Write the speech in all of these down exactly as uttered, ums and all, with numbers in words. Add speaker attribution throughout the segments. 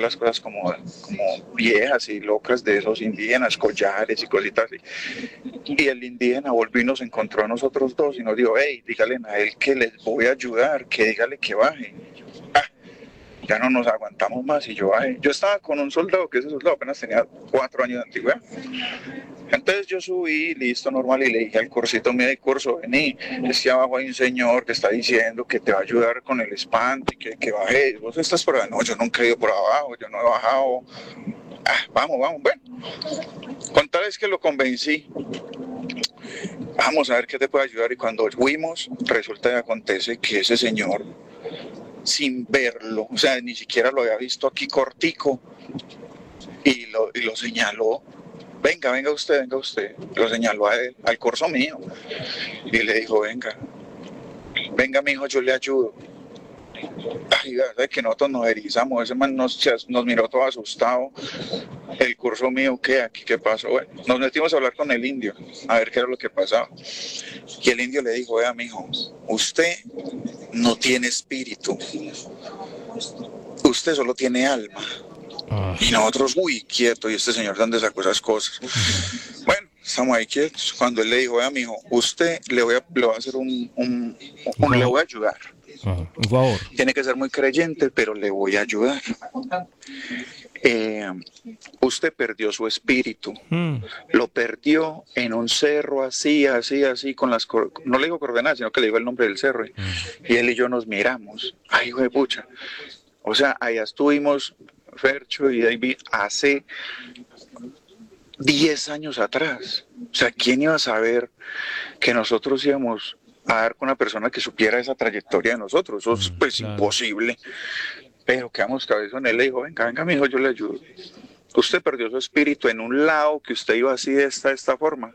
Speaker 1: las cosas como, como viejas y locas de esos indígenas, collares y cositas así. Y el indígena volvió y nos encontró a nosotros dos y nos dijo, hey, díganle a él que les voy a ayudar, que dígale que baje. Ah, ya no nos aguantamos más y yo bajé. Yo estaba con un soldado, que ese soldado apenas tenía cuatro años de antigüedad. Entonces yo subí, listo, normal, y le dije al cursito, mira el curso, vení, es que abajo hay un señor que está diciendo que te va a ayudar con el espanto y que, que bajes. Vos estás por abajo. No, yo nunca he ido por abajo, yo no he bajado. Ah, vamos, vamos, bueno. Con tal es que lo convencí. Vamos a ver qué te puede ayudar. Y cuando fuimos, resulta y acontece que ese señor, sin verlo, o sea, ni siquiera lo había visto aquí cortico, y lo, y lo señaló. Venga, venga usted, venga usted. Lo señaló a él, al curso mío. Y le dijo, venga, venga, mijo, yo le ayudo. Ay, verdad que nosotros nos erizamos. Ese man nos, nos miró todo asustado. El curso mío, ¿qué? ¿Aquí qué pasó? Bueno, nos metimos a hablar con el indio, a ver qué era lo que pasaba. Y el indio le dijo, vea, mijo, usted no tiene espíritu. Usted solo tiene alma. Ah. Y nosotros, uy, quieto, y este señor, ¿de dónde sacó esas cosas? Uh-huh. Bueno, estamos ahí quietos. Cuando él le dijo, vea, mijo, usted le voy a, le voy a hacer un, un, un, un le voy a ayudar.
Speaker 2: Uh-huh. Un favor.
Speaker 1: Tiene que ser muy creyente, pero le voy a ayudar. Eh, usted perdió su espíritu. Mm. Lo perdió en un cerro así, así, así, con las, no le digo coordenadas, sino que le digo el nombre del cerro. Mm. Y él y yo nos miramos. Ay, hijo de pucha. O sea, allá estuvimos, Fercho y David, hace diez años atrás. O sea, ¿quién iba a saber que nosotros íbamos a dar con una persona que supiera esa trayectoria de nosotros? Eso es pues claro. Imposible. Pero quedamos cabezón. Él le dijo, venga, venga, mijo, yo le ayudo. Usted perdió su espíritu en un lado que usted iba así de esta, de esta forma.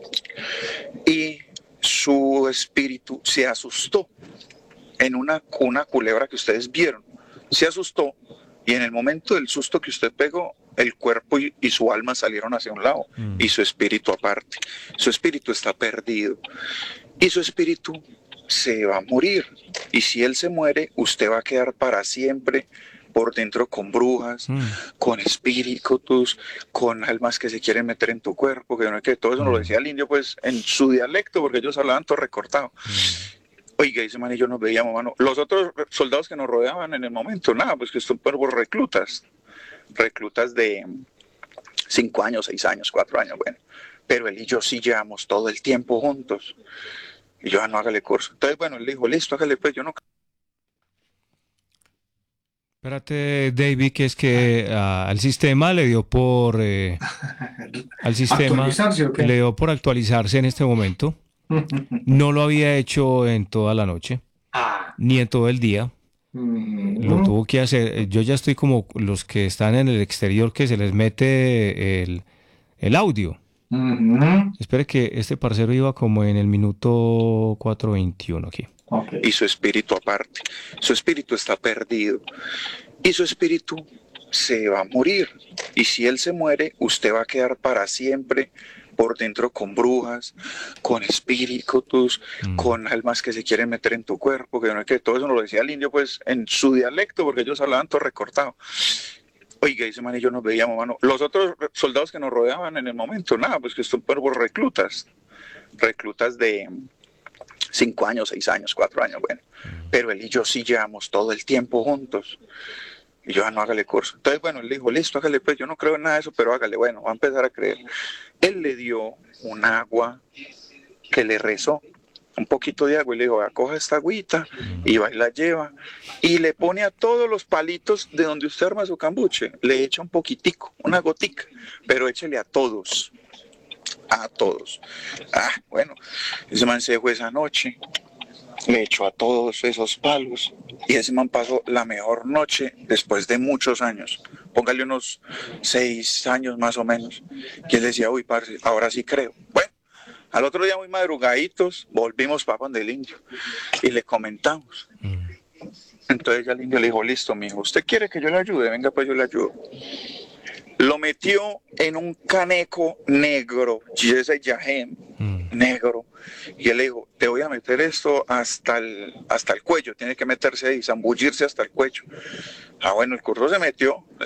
Speaker 1: Y su espíritu se asustó en una, una culebra que ustedes vieron. Se asustó y en el momento del susto que usted pegó, el cuerpo y, y su alma salieron hacia un lado mm. y su espíritu aparte. Su espíritu está perdido y su espíritu se va a morir. Y si él se muere, usted va a quedar para siempre por dentro con brujas, mm. con espíritus, con almas que se quieren meter en tu cuerpo, que no es que todo eso mm. nos lo decía el indio pues en su dialecto, porque ellos hablaban todo recortado. Mm. Oiga, ese man y yo nos veíamos, mano. Los otros soldados que nos rodeaban en el momento, nada, pues que estos fueron reclutas, reclutas de cinco años, seis años, cuatro años, bueno. Pero él y yo sí llevamos todo el tiempo juntos. Y yo, ah, no, hágale curso. Entonces, bueno, él dijo, listo, hágale pues, yo no...
Speaker 2: Espérate, David, que es que uh, al sistema le dio por... Eh, al sistema le dio por actualizarse en este momento. No lo había hecho en toda la noche, ah. ni en todo el día. Mm. Lo tuvo que hacer. Yo ya estoy como los que están en el exterior que se les mete el, el audio. Mm-hmm. Espere que este parcero iba como en el minuto cuatro veintiuno aquí.
Speaker 1: Okay. Y su espíritu aparte. Su espíritu está perdido. Y su espíritu se va a morir. Y si él se muere, usted va a quedar para siempre por dentro con brujas, con espíritus, mm. con almas que se quieren meter en tu cuerpo, que no es que todo eso nos lo decía el indio pues en su dialecto, porque ellos hablaban todo recortado. Oiga, ese man y yo nos veíamos, mano. Los otros soldados que nos rodeaban en el momento, nada, pues que estos fueron reclutas, reclutas de cinco años, seis años, cuatro años, bueno. Mm. Pero él y yo sí llevamos todo el tiempo juntos. Y yo, ah, no, hágale curso. Entonces, bueno, él dijo, listo, hágale pues, yo no creo en nada de eso, pero hágale, bueno, va a empezar a creer. Él le dio un agua que le rezó, un poquito de agua, y le dijo, coja esta agüita, y va y la lleva, y le pone a todos los palitos de donde usted arma su cambuche, le echa un poquitico, una gotica, pero échele a todos, a todos. Ah, bueno, ese man se dejó esa noche, le echó a todos esos palos y ese man pasó la mejor noche después de muchos años. Póngale unos seis años más o menos. Que él decía, uy, parce, ahora sí creo. Bueno, al otro día muy madrugaditos volvimos para donde el indio y le comentamos. Entonces ya el indio le dijo, listo, mijo, ¿usted quiere que yo le ayude? Venga, pues yo le ayudo. Lo metió en un caneco negro, ese yajem, mm. negro, y él le dijo, te voy a meter esto hasta el, hasta el cuello, tiene que meterse ahí, zambullirse hasta el cuello. Ah, bueno, el curso se metió,